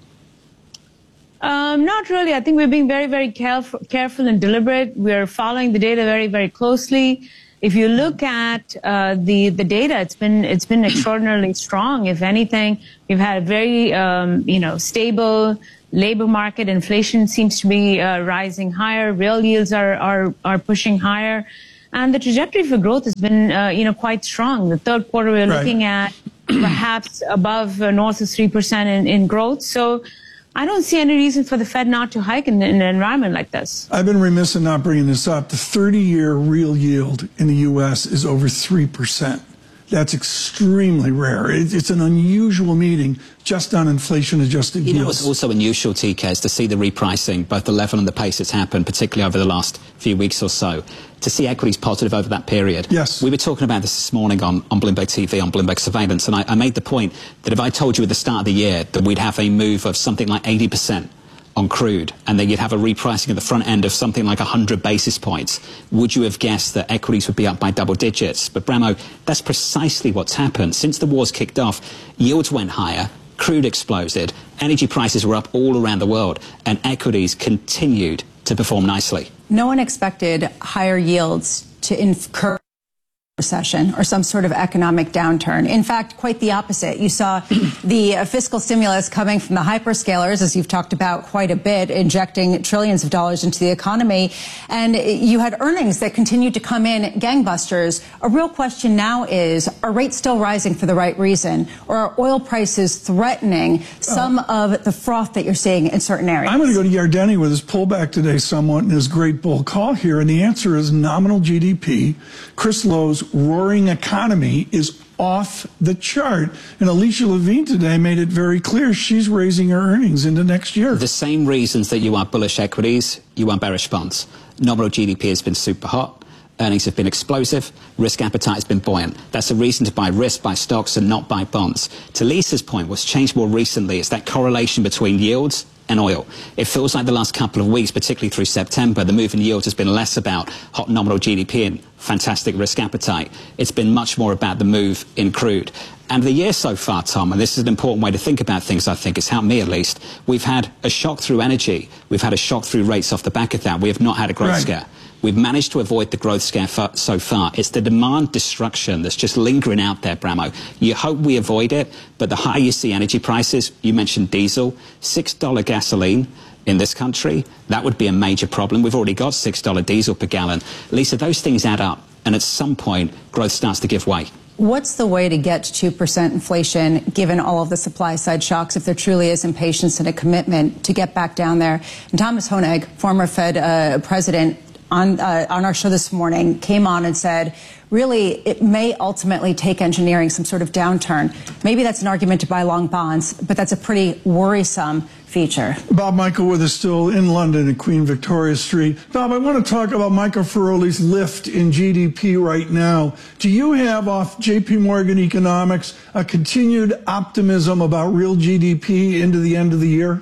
Um, not really. I think we're being very, very careful, careful and deliberate. We're following the data very, very closely. If you look at uh, the the data, it's been it's been extraordinarily strong. If anything, we've had a very um, you know stable labor market. Inflation seems to be uh, rising higher. Real yields are are are pushing higher, and the trajectory for growth has been uh, you know quite strong. The third quarter, we're Right. looking at perhaps above uh, north of three percent in, in growth. So I don't see any reason for the Fed not to hike in, in an environment like this. I've been remiss in not bringing this up. The thirty-year real yield in the U S is over three percent. That's extremely rare. It, it's an unusual meeting just on inflation-adjusted You yields. know what's also unusual, T K, is to see the repricing, both the level and the pace it's happened, particularly over the last few weeks or so, to see equities positive over that period. Yes. We were talking about this this morning on, on Bloomberg T V, on Bloomberg Surveillance, and I, I made the point that if I told you at the start of the year that we'd have a move of something like eighty percent on crude, and then you'd have a repricing at the front end of something like one hundred basis points, would you have guessed that equities would be up by double digits? But Bramo, that's precisely what's happened. Since the war's kicked off, yields went higher, crude exploded, energy prices were up all around the world, and equities continued to perform nicely. No one expected higher yields to incur recession or some sort of economic downturn. In fact, quite the opposite. You saw the uh, fiscal stimulus coming from the hyperscalers, as you've talked about quite a bit, injecting trillions of dollars into the economy. And you had earnings that continued to come in gangbusters. A real question now is, are rates still rising for the right reason? Or are oil prices threatening some Oh. of the froth that you're seeing in certain areas? I'm going to go to Yardeni with his pullback today somewhat in his great bull call here, and the answer is nominal G D P. Chris Lowe's roaring economy is off the chart. And Alicia Levine today made it very clear she's raising her earnings into next year. The same reasons that you are bullish equities, you are bearish bonds. Nominal G D P has been super hot. Earnings have been explosive. Risk appetite has been buoyant. That's a reason to buy risk, buy stocks, and not buy bonds. To Lisa's point, what's changed more recently is that correlation between yields and oil. It feels like the last couple of weeks, particularly through September, the move in yields has been less about hot nominal G D P and fantastic risk appetite. It's been much more about the move in crude. And the year so far, Tom, and this is an important way to think about things, I think, it's helped me at least, we've had a shock through energy. We've had a shock through rates off the back of that. We have not had a growth Right. scare. We've managed to avoid the growth scare fa- so far. It's the demand destruction that's just lingering out there, Bramo. You hope we avoid it, but the higher you see energy prices, you mentioned diesel, six dollars gasoline in this country, that would be a major problem. We've already got six dollars diesel per gallon. Lisa, those things add up, and at some point, growth starts to give way. What's the way to get to two percent inflation, given all of the supply side shocks, if there truly is impatience and a commitment to get back down there? And Thomas Honig, former Fed uh, president, on, uh, on our show this morning, came on and said, really, it may ultimately take engineering some sort of downturn. Maybe that's an argument to buy long bonds, but that's a pretty worrisome feature. Bob Michael with us still in London at Queen Victoria Street. Bob, I want to talk about Michael Feroli's lift in G D P right now. Do you have off J P Morgan Economics a continued optimism about real G D P into the end of the year?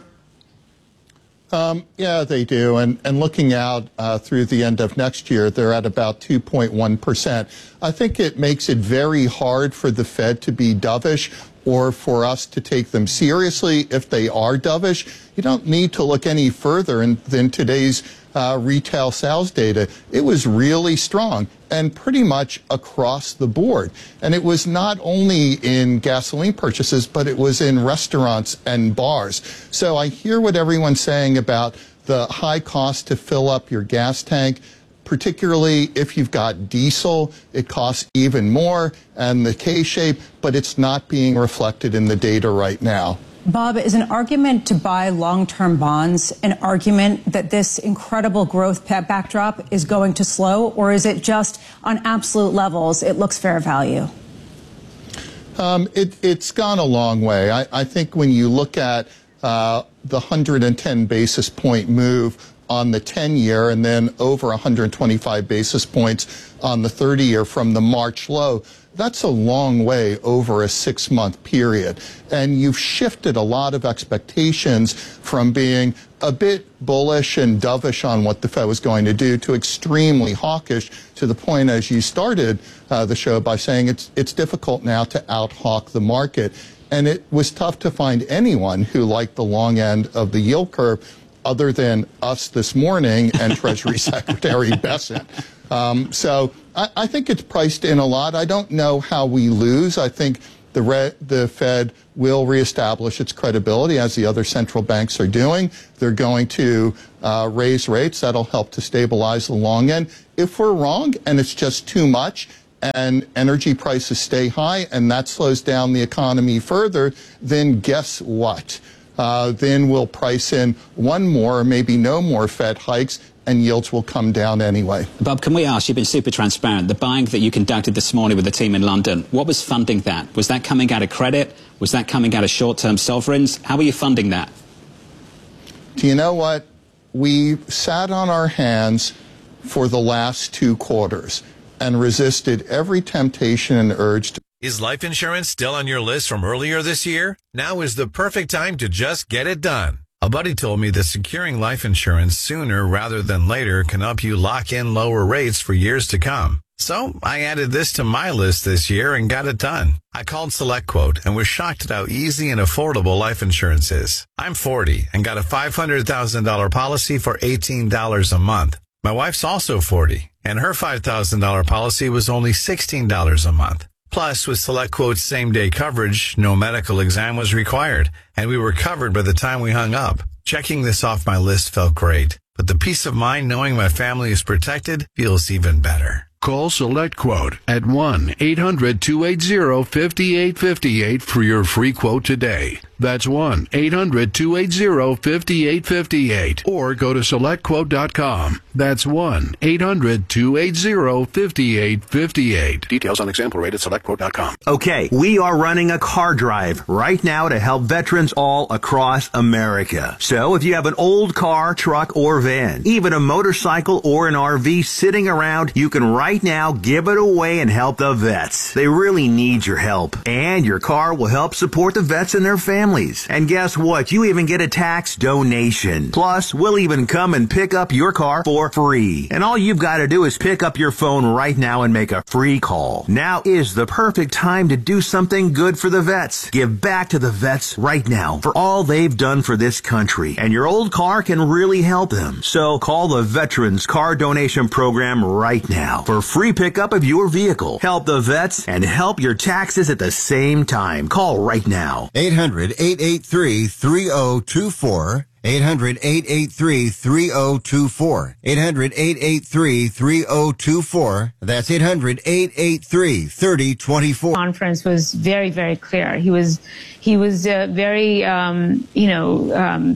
Um, yeah, they do. And, and looking out uh, through the end of next year, they're at about two point one percent. I think it makes it very hard for the Fed to be dovish or for us to take them seriously if they are dovish. You don't need to look any further in, than today's uh, retail sales data. It was really strong and pretty much across the board. And it was not only in gasoline purchases, but it was in restaurants and bars. So I hear what everyone's saying about the high cost to fill up your gas tank, particularly if you've got diesel. It costs even more, and the K-shape, but it's not being reflected in the data right now. Bob, is an argument to buy long-term bonds an argument that this incredible growth backdrop is going to slow, or is it just on absolute levels it looks fair value? Um, it, it's gone a long way. I, I think when you look at uh, the one hundred ten basis point move on the ten year and then over one hundred twenty-five basis points on the thirty year from the March low, that's a long way over a six-month period. And you've shifted a lot of expectations from being a bit bullish and dovish on what the Fed was going to do to extremely hawkish to the point, as you started uh, the show by saying it's it's difficult now to out-hawk the market. And it was tough to find anyone who liked the long end of the yield curve other than us this morning and Treasury Secretary Bessent. Um, so I, I think it's priced in a lot. I don't know how we lose. I think the, re the Fed will reestablish its credibility, as the other central banks are doing. They're going to uh, raise rates. That'll help to stabilize the long end. If we're wrong and it's just too much and energy prices stay high and that slows down the economy further, then guess what? Uh, then we'll price in one more, or maybe no more Fed hikes, and yields will come down anyway. Bob, can we ask, you've been super transparent, the buying that you conducted this morning with the team in London, what was funding that? Was that coming out of credit? Was that coming out of short-term sovereigns? How were you funding that? Do you know what? We sat on our hands for the last two quarters and resisted every temptation and urge to... Is life insurance still on your list from earlier this year? Now is the perfect time to just get it done. A buddy told me that securing life insurance sooner rather than later can help you lock in lower rates for years to come. So I added this to my list this year and got it done. I called SelectQuote and was shocked at how easy and affordable life insurance is. I'm forty and got a five hundred thousand dollars policy for eighteen dollars a month. My wife's also forty and her five thousand dollars policy was only sixteen dollars a month. Plus, with SelectQuote's same-day coverage, no medical exam was required, and we were covered by the time we hung up. Checking this off my list felt great, but the peace of mind knowing my family is protected feels even better. Call SelectQuote at one eight hundred two eight zero five eight five eight for your free quote today. That's one eight hundred two eight zero five eight five eight. Or go to select quote dot com. That's one eight hundred two eight zero five eight five eight. Details on example rate at select quote dot com. Okay, we are running a car drive right now to help veterans all across America. So if you have an old car, truck, or van, even a motorcycle or an R V sitting around, you can right now give it away and help the vets. They really need your help. And your car will help support the vets and their families. And guess what? You even get a tax donation. Plus, we'll even come and pick up your car for free. And all you've got to do is pick up your phone right now and make a free call. Now is the perfect time to do something good for the vets. Give back to the vets right now for all they've done for this country. And your old car can really help them. So call the Veterans Car Donation Program right now for free pickup of your vehicle. Help the vets and help your taxes at the same time. Call right now. eight hundred eight eight three three oh two four. eight hundred eight eight three three oh two four. eight hundred eight eight three three oh two four. That's eight hundred eight eight three three oh two four. Conference was very, very clear. He was, he was uh, very, um, you know, um,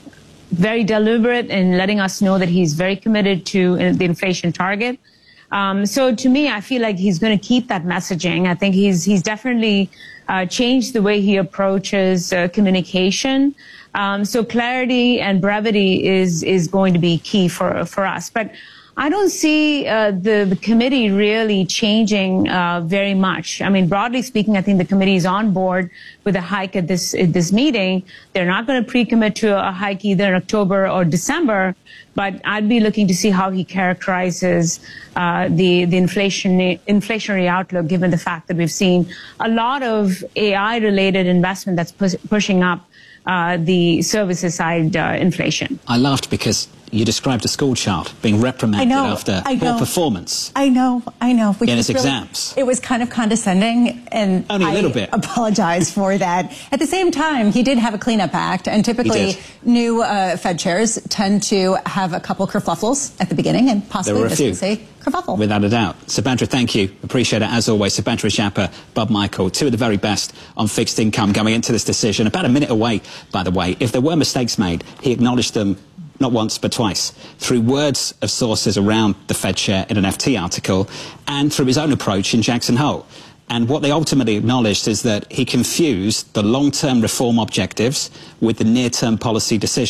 very deliberate in letting us know that he's very committed to the inflation target. Um, so to me, I feel like he's going to keep that messaging. I think he's he's definitely uh, changed the way he approaches uh, communication. Um, so clarity and brevity is is going to be key for for us. But I don't see uh, the the committee really changing uh, very much. I mean, broadly speaking, I think the committee is on board with a hike at this at this meeting. They're not going to pre-commit to a hike either in October or December. But I'd be looking to see how he characterizes uh, the the inflation inflationary outlook, given the fact that we've seen a lot of A I-related investment that's pu pushing up uh, the services side uh, inflation. I laughed because you described a school child being reprimanded I know, after I poor know. performance. I know, I know. In his really, exams. It was kind of condescending, and Only a little I bit. apologize for that. At the same time, he did have a cleanup act, and typically new uh, Fed chairs tend to have a couple kerfuffles at the beginning, and possibly There were a this few. was a kerfuffle. Without a doubt. Subhadra, thank you. Appreciate it as always. Subhadra Japa, Bob Michael, two of the very best on fixed income going into this decision. About a minute away, by the way. If there were mistakes made, he acknowledged them not once but twice, through words of sources around the Fed chair in an F T article and through his own approach in Jackson Hole. And what they ultimately acknowledged is that he confused the long-term reform objectives with the near-term policy decision.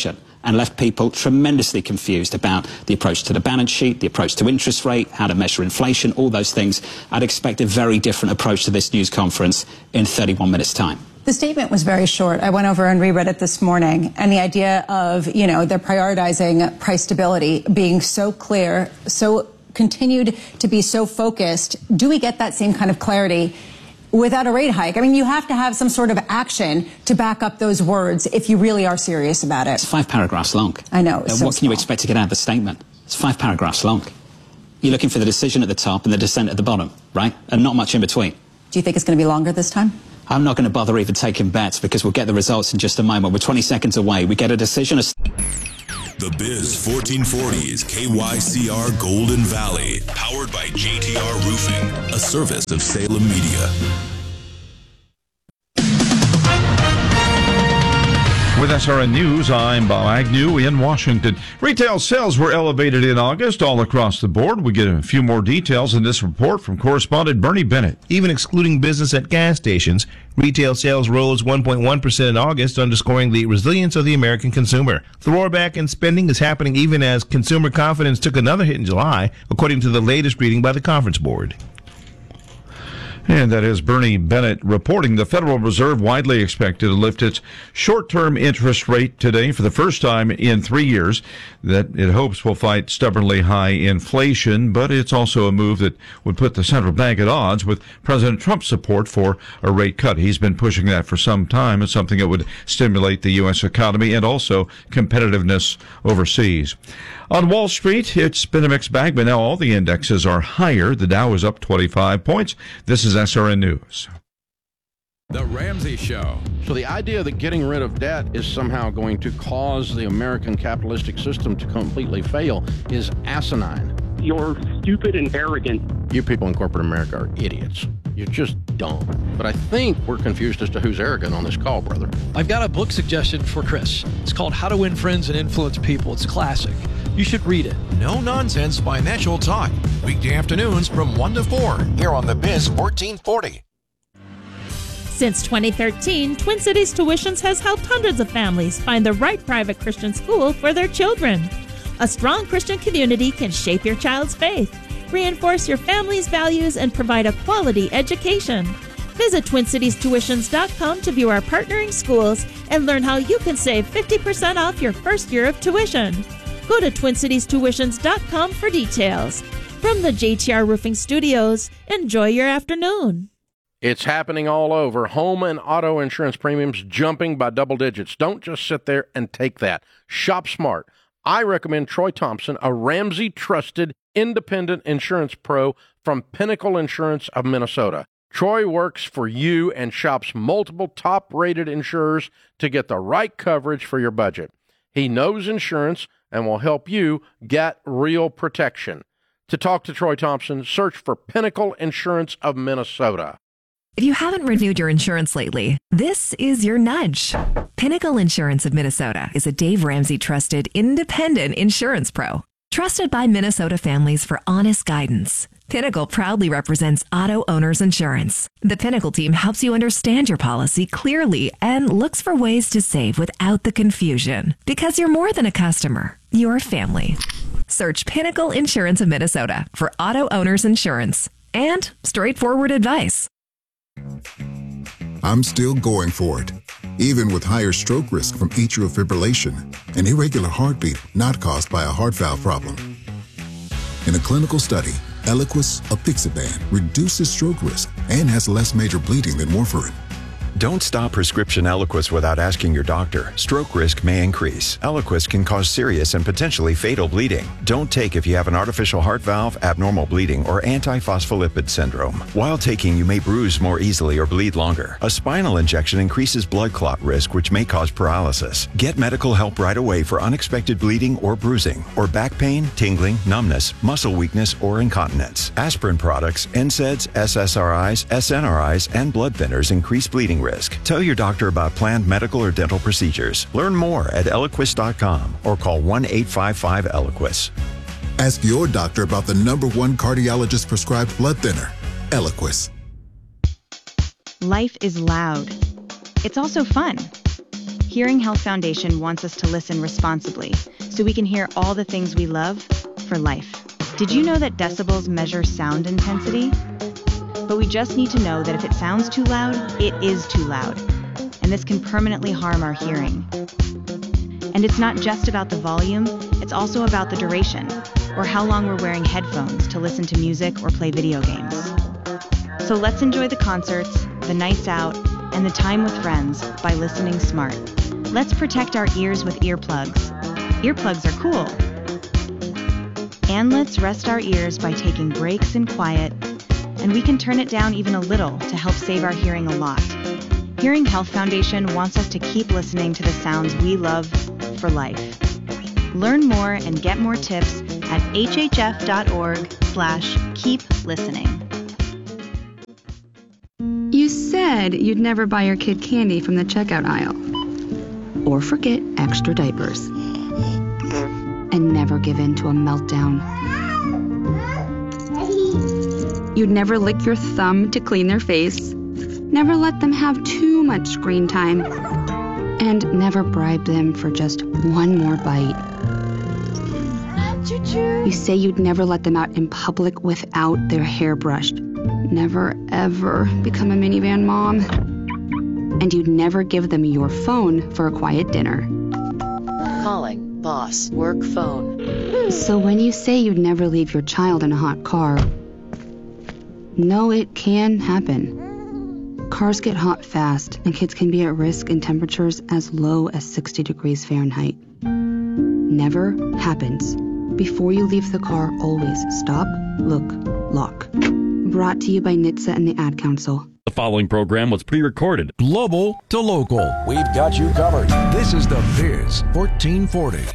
and left people tremendously confused about the approach to the balance sheet, the approach to interest rate, how to measure inflation, all those things. I'd expect a very different approach to this news conference in thirty-one minutes' time. The statement was very short. I went over and reread it this morning, and the idea of, you know, they're prioritizing price stability being so clear, so continued to be so focused. Do we get that same kind of clarity without a rate hike? I mean, you have to have some sort of action to back up those words if you really are serious about it. It's five paragraphs long. I know. Uh, so what can you expect to get out of the statement? It's five paragraphs long. You're looking for the decision at the top and the dissent at the bottom, right? And not much in between. Do you think it's going to be longer this time? I'm not going to bother even taking bets because we'll get the results in just a moment. We're twenty seconds away. We get a decision. The Biz fourteen forty is K Y C R Golden Valley, powered by J T R Roofing, a service of Salem Media. With S R N News, I'm Bob Agnew in Washington. Retail sales were elevated in August all across the board. We get a few more details in this report from correspondent Bernie Bennett. Even excluding business at gas stations, retail sales rose one point one percent in August, underscoring the resilience of the American consumer. The roarback in spending is happening even as consumer confidence took another hit in July, according to the latest reading by the Conference Board. And that is Bernie Bennett reporting. The Federal Reserve widely expected to lift its short-term interest rate today for the first time in three years. That it hopes will fight stubbornly high inflation, but it's also a move that would put the central bank at odds with President Trump's support for a rate cut. He's been pushing that for some time. It's something that would stimulate the U S economy and also competitiveness overseas. On Wall Street, it's been a mixed bag, but now all the indexes are higher. The Dow is up twenty-five points. This is S R N News. The Ramsey Show. So the idea that getting rid of debt is somehow going to cause the American capitalistic system to completely fail is asinine. You're stupid and arrogant. You people in corporate America are idiots. You're just dumb. But I think we're confused as to who's arrogant on this call, brother. I've got a book suggestion for Chris. It's called How to Win Friends and Influence People. It's classic. You should read it. No nonsense financial talk. Weekday afternoons from one to four here on the Biz fourteen forty. Since twenty thirteen, Twin Cities Tuitions has helped hundreds of families find the right private Christian school for their children. A strong Christian community can shape your child's faith, reinforce your family's values, and provide a quality education. Visit twin cities tuitions dot com to view our partnering schools and learn how you can save fifty percent off your first year of tuition. Go to twin cities tuitions dot com for details. From the J T R Roofing Studios, enjoy your afternoon. It's happening all over. Home and auto insurance premiums jumping by double digits. Don't just sit there and take that. Shop smart. I recommend Troy Thompson, a Ramsey trusted independent insurance pro from Pinnacle Insurance of Minnesota. Troy works for you and shops multiple top-rated insurers to get the right coverage for your budget. He knows insurance and will help you get real protection. To talk to Troy Thompson, search for Pinnacle Insurance of Minnesota. If you haven't renewed your insurance lately, this is your nudge. Pinnacle Insurance of Minnesota is a Dave Ramsey trusted independent insurance pro. Trusted by Minnesota families for honest guidance. Pinnacle proudly represents auto owners insurance. The Pinnacle team helps you understand your policy clearly and looks for ways to save without the confusion. Because you're more than a customer, you're family. Search Pinnacle Insurance of Minnesota for auto owners insurance and straightforward advice. I'm still going for it, even with higher stroke risk from atrial fibrillation, an irregular heartbeat not caused by a heart valve problem. In a clinical study, Eliquis apixaban reduces stroke risk and has less major bleeding than warfarin. Don't stop prescription Eliquis without asking your doctor. Stroke risk may increase. Eliquis can cause serious and potentially fatal bleeding. Don't take if you have an artificial heart valve, abnormal bleeding, or antiphospholipid syndrome. While taking, you may bruise more easily or bleed longer. A spinal injection increases blood clot risk, which may cause paralysis. Get medical help right away for unexpected bleeding or bruising, or back pain, tingling, numbness, muscle weakness, or incontinence. Aspirin products, N SAIDs, S S R Is, S N R Is, and blood thinners increase bleeding risk. Tell your doctor about planned medical or dental procedures. Learn more at eliquis dot com or call one eight five five Eliquis. Ask your doctor about the number one cardiologist prescribed blood thinner, Eliquis. Life is loud. It's also fun. Hearing Health Foundation wants us to listen responsibly so we can hear all the things we love for life. Did you know that decibels measure sound intensity? But we just need to know that if it sounds too loud, it is too loud. And this can permanently harm our hearing. And it's not just about the volume, it's also about the duration, or how long we're wearing headphones to listen to music or play video games. So let's enjoy the concerts, the nights out, and the time with friends by listening smart. Let's protect our ears with earplugs. Earplugs are cool. And let's rest our ears by taking breaks in quiet, and we can turn it down even a little to help save our hearing a lot. Hearing Health Foundation wants us to keep listening to the sounds we love for life. Learn more and get more tips at hhf.org slash keep listening. You said you'd never buy your kid candy from the checkout aisle. Or forget extra diapers. And never give in to a meltdown. You'd never lick your thumb to clean their face. Never let them have too much screen time. And never bribe them for just one more bite. You say you'd never let them out in public without their hair brushed. Never, ever become a minivan mom. And you'd never give them your phone for a quiet dinner. Calling boss work phone. So when you say you'd never leave your child in a hot car, no, it can happen. Cars get hot fast, and kids can be at risk in temperatures as low as sixty degrees Fahrenheit. Never happens. Before you leave the car, always stop, look, lock. Brought to you by N H T S A and the Ad Council. The following program was pre-recorded. Global to local. We've got you covered. This is the Biz fourteen forty.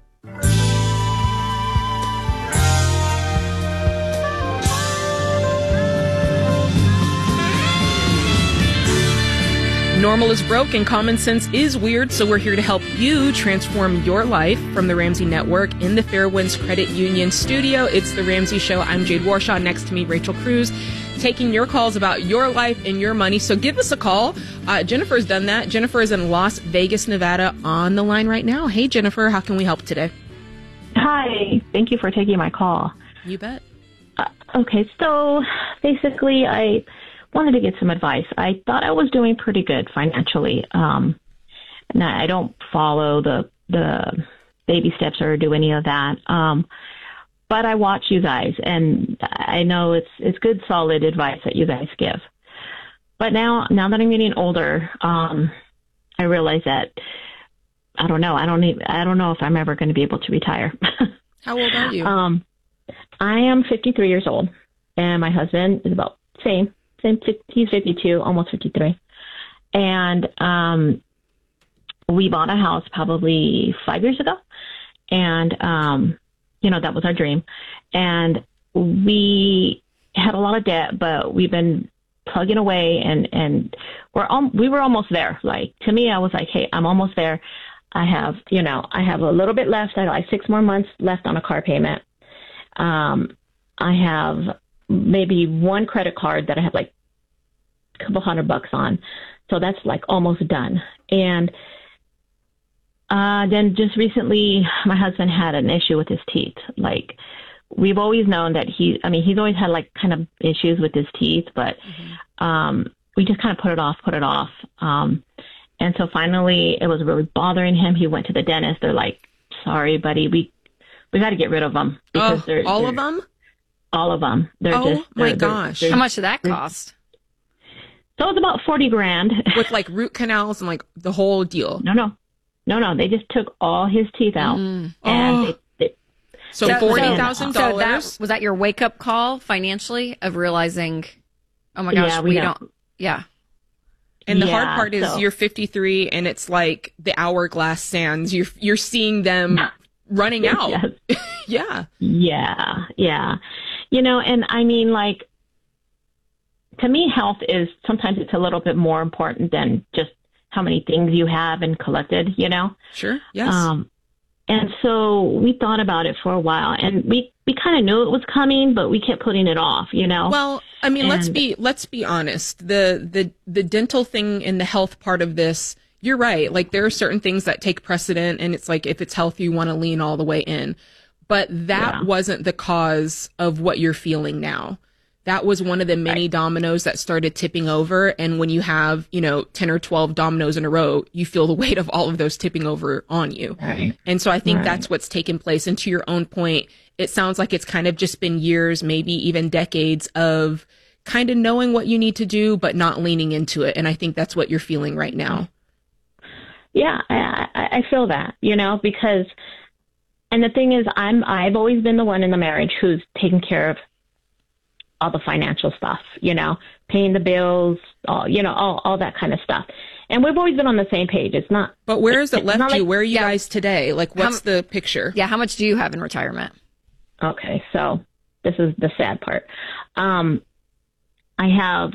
Normal is broke and common sense is weird, so we're here to help you transform your life. From the Ramsey Network in the Fairwinds Credit Union studio, it's The Ramsey Show. I'm Jade Warshaw. Next to me, Rachel Cruz, taking your calls about your life and your money. So give us a call. Uh, Jennifer's done that. Jennifer is in Las Vegas, Nevada, on the line right now. Hey, Jennifer, how can we help today? Hi. Thank you for taking my call. You bet. Uh, okay, so basically I wanted to get some advice. I thought I was doing pretty good financially. Um, and I don't follow the the baby steps or do any of that. Um, but I watch you guys, and I know it's it's good, solid advice that you guys give. But now, now that I'm getting older, um, I realize that I don't know. I don't need, I don't know if I'm ever going to be able to retire. How old are you? Um, I am fifty-three years old, and my husband is about same. He's fifty-two, almost fifty-three. And um, we bought a house probably five years ago. And, um, you know, that was our dream. And we had a lot of debt, but we've been plugging away, and, and we're al- we were almost there. Like, to me, I was like, hey, I'm almost there. I have, you know, I have a little bit left. I got like six more months left on a car payment. Um, I have maybe one credit card that I have like a couple hundred bucks on. So that's like almost done. And uh, then just recently, my husband had an issue with his teeth. Like, we've always known that he, I mean, he's always had like kind of issues with his teeth, but mm-hmm. um, we just kind of put it off, put it off. Um, and so finally it was really bothering him. He went to the dentist. They're like, sorry, buddy, we, we got to get rid of them. Because oh, they're, all they're, of them? All of them. They're oh just, my they're, gosh. they're, How much did that cost? So it's about forty grand. With like root canals and like the whole deal? No, no. No, no. They just took all his teeth out. Mm. And Oh. they, they, So forty thousand So dollars. that was that your wake up call financially of realizing, oh my gosh, Yeah, we, we don't. don't- Yeah. And the Yeah, hard part is so- you're fifty-three and it's like the hourglass sands. You're you're seeing them running out. Yes. Yeah. Yeah, yeah. You know, and I mean, like, to me, health is sometimes it's a little bit more important than just how many things you have and collected, you know? Sure. Yes. Um, and so we thought about it for a while, and we, we kind of knew it was coming, but we kept putting it off, you know? Well, I mean, let's And- be let's be honest. The the the dental thing and the health part of this, you're right. Like, there are certain things that take precedent, and it's like, if it's health, you want to lean all the way in. But that Yeah. wasn't the cause of what you're feeling now. That was one of the many dominoes that started tipping over. And when you have, you know, ten or twelve dominoes in a row, you feel the weight of all of those tipping over on you. Right. And so I think Right. that's what's taken place. And to your own point, it sounds like it's kind of just been years, maybe even decades of kind of knowing what you need to do, but not leaning into it. And I think that's what you're feeling right now. Yeah, I, I I feel that, you know, because, and the thing is, I'm, I've always been the one in the marriage who's taken care of all the financial stuff, you know, paying the bills, all, you know, all, all that kind of stuff. And we've always been on the same page. It's not. But where has it it's left not you? like- Where are you guys today? Like, what's the picture? Yeah, how much do you have in retirement? Okay, so this is the sad part. Um, I have